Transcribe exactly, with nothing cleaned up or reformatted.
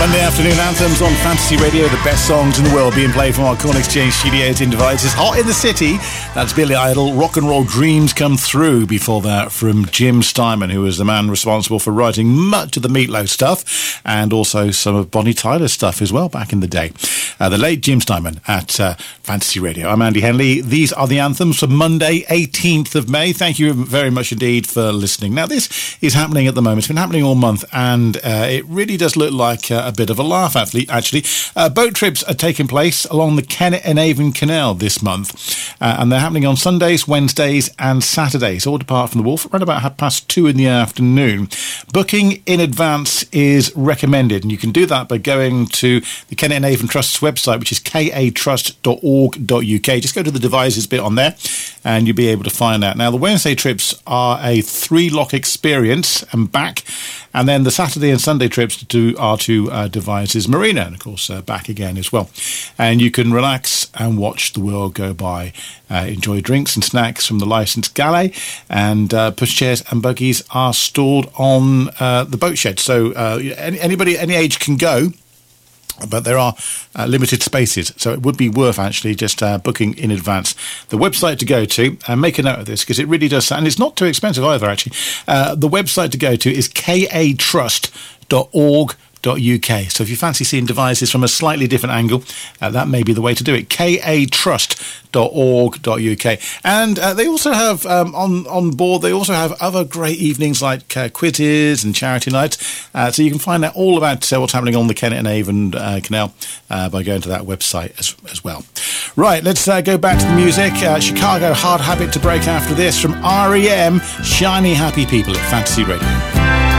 Monday afternoon anthems on Fantasy Radio, the best songs in the world being played from our Corn Exchange studios in Devizes. Hot in the City, that's Billy Idol. Rock and Roll Dreams Come Through before that from Jim Steinman, who was the man responsible for writing much of the Meatloaf stuff and also some of Bonnie Tyler's stuff as well back in the day. Uh, the late Jim Steinman at uh, Fantasy Radio. I'm Andy Henley. These are the anthems for Monday, eighteenth of May. Thank you very much indeed for listening. Now, this is happening at the moment. It's been happening all month, and uh, it really does look like uh, a bit of a laugh, actually. actually. Uh, boat trips are taking place along the Kennet and Avon Canal this month, uh, and they're happening on Sundays, Wednesdays and Saturdays, all depart from the wharf around about half past two in the afternoon. Booking in advance is recommended, and you can do that by going to the Kennet and Avon Trust's website, which is k a trust dot org dot u k. Just go to the Devizes bit on there, and you'll be able to find out. Now, the Wednesday trips are a three-lock experience and back, and then the Saturday and Sunday trips to, are to uh, Devizes Marina, and of course uh, back again as well. And you can relax and watch the world go by, uh, enjoy drinks and snacks from the licensed galley, and uh, pushchairs and buggies are stored on uh, the boat shed. So uh, any, anybody, any age can go, but there are uh, limited spaces, so it would be worth actually just uh, booking in advance. The website to go to, and make a note of this because it really does, and it's not too expensive either actually, uh, the website to go to is k a trust dot org dot u k. So if you fancy seeing Devizes from a slightly different angle, uh, that may be the way to do it. k a trust dot org dot u k. And uh, they also have um, on on board, they also have other great evenings like uh, quizzes and charity nights, uh, so you can find out all about uh, what's happening on the Kennet and Avon uh, Canal uh, by going to that website as, as well. Right, let's uh, go back to the music. uh, Chicago Hard Habit to break after this from R E M, Shiny Happy People at Fantasy Radio.